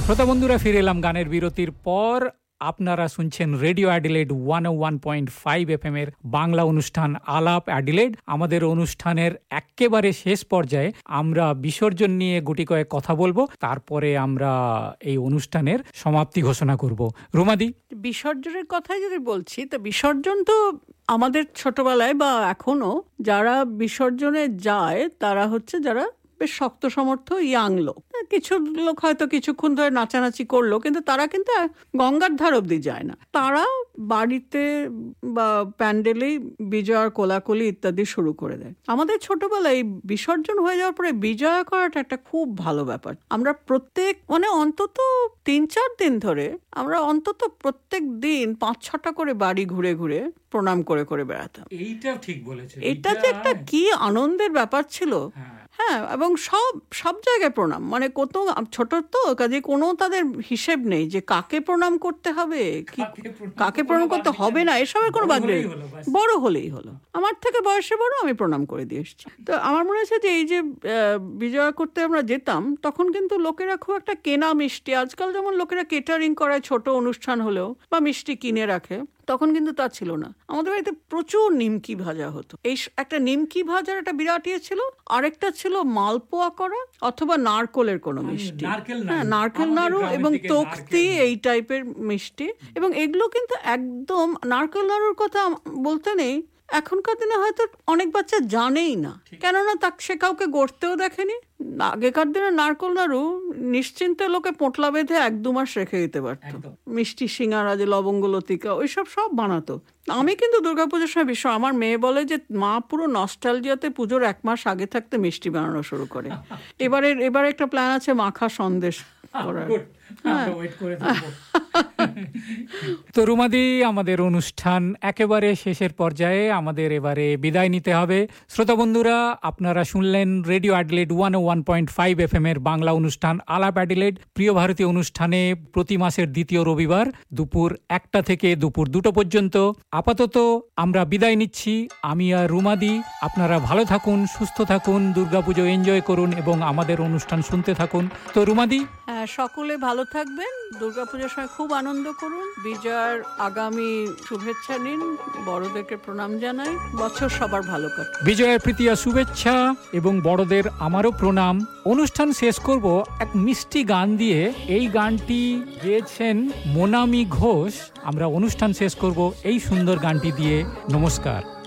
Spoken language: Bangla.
শ্রোতা বন্ধুরা, ফিরে এলাম গানের বিরতির পর। আপনারা শুনছেন রেডিও অ্যাডিলেড 101.5 FM এর বাংলা অনুষ্ঠান আলাপ অ্যাডিলেড। আমাদের অনুষ্ঠানের একেবারে শেষ পর্যায়ে আমরা বিসর্জন নিয়ে গুটি কয়েক কথা বলবো, তারপরে আমরা এই অনুষ্ঠানের সমাপ্তি ঘোষণা করব। রুমাদি, বিসর্জনের কথাই যদি বলছি, তো বিসর্জন তো আমাদের ছোটবেলায় বা এখনো যারা বিসর্জনে যায় তারা হচ্ছে যারা বেশ শক্ত সমর্থ ইয়াং লোক। কিছু লোক হয়তো কিছুক্ষণ ধরে নাচানাচি করলো, কিন্তু তারা কিন্তু গঙ্গার ধার অব্দি যায় না। তারা বাড়িতে বা প্যান্ডেলেই বিজয়ার কোলাকুলি ইত্যাদি শুরু করে দেয়। আমাদের ছোটবেলায় বিসর্জন হয়ে যাওয়ার পরে বিজয়া করাটা একটা খুব ভালো ব্যাপার। আমরা প্রত্যেক অন্তত 3-4 দিন ধরে আমরা অন্তত প্রত্যেক দিন 5-6টা করে বাড়ি ঘুরে ঘুরে প্রণাম করে করে বেড়াতাম। এইটা ঠিক বলেছেন। এটা যে একটা কি আনন্দের ব্যাপার ছিল। হ্যাঁ, এবং সব জায়গায় প্রণাম, কত ছোট তো কাজে কোনো তাদের হিসেব নেই যে কাকে প্রণাম করতে হবে, কাকে প্রণাম করতে হবে না, এসবের কোনো বাদ নেই। বড় হলেই হলো। আমার থেকে বয়সে বড়, আমি প্রণাম করে দিয়ে এসেছি। তো আমার মনে হচ্ছে যে এই যে বিজয়া করতে আমরা যেতাম, তখন কিন্তু লোকেরা খুব একটা কেনা মিষ্টি, আজকাল যেমন লোকেরা কেটারিং করায় ছোট অনুষ্ঠান হলেও বা মিষ্টি কিনে রাখে, তখন কিন্তু তা ছিল না। আমাদের বাড়িতে প্রচুর নিমকি ভাজা হতো। এই একটা নিমকি ভাজার একটা বিরাট ইয়ে ছিল। আরেকটা ছিল মালপোয়া করা অথবা নারকেলের কোনো মিষ্টি, নারকেল নাড়ু এবং তক্তি, এই টাইপের মিষ্টি। এবং এগুলো কিন্তু একদম, নারকেল নাড়ুর কথা বলতে নেই, এখনকার দিনে হয়তো অনেক বাচ্চা জানেই না, কেননা সে কাউকে গড়তেও দেখেনি। আগেকার দিনে নারকেল নাড়ু নিশ্চিন্তে লোকে পোটলা বেঁধে 1-2 মাস রেখে দিতে পারতো। মিষ্টি সিঙ্গারা, যে লবঙ্গ লতিকা, ওইসব সব বানাতো। আমি কিন্তু দুর্গাপুজোর সময় আমার মেয়ে বলে যে মা পুরো নস্টালজিয়াতে পুজোর 1 মাস আগে থাকতে মিষ্টি বানানো শুরু করে। এবারে একটা প্ল্যান আছে মাখা সন্দেশ করার। তো রুমাদি, আমাদের অনুষ্ঠান একেবারে শেষের পর্যায়ে, আমাদের এবারে বিদায় নিতে হবে। শ্রোতা বন্ধুরা, আপনারা শুনলেন রেডিও অ্যাডিলেড 101.5 FM এর বাংলা অনুষ্ঠান আলাপ অ্যাডিলেড। প্রিয় ভারতীয় অনুষ্ঠানে প্রতি মাসের দ্বিতীয় রবিবার দুপুর 1টা থেকে দুপুর 2টো পর্যন্ত। আপাতত আমরা বিদায় নিচ্ছি, আমি আর রুমাদি। আপনারা ভালো থাকুন, সুস্থ থাকুন, দুর্গাপুজো এনজয় করুন এবং আমাদের অনুষ্ঠান শুনতে থাকুন। তো রুমাদি, সকলে ভালো থাকবেন, দুর্গাপুজোর সময় খুব আনন্দ করুন, বিজয়ার আগামী শুভেচ্ছা নিন, বড়দেরকে প্রণাম জানাই, বছর সবার ভালো কাটুক। বিজয়ের প্রীতিয়া শুভেচ্ছা এবং বড়দের আমারও প্রণাম। অনুষ্ঠান শেষ করব এক মিষ্টি গান দিয়ে। এই গানটি গেয়েছেন মোনামি ঘোষ। আমরা অনুষ্ঠান শেষ করব এই সুন্দর গানটি দিয়ে। নমস্কার।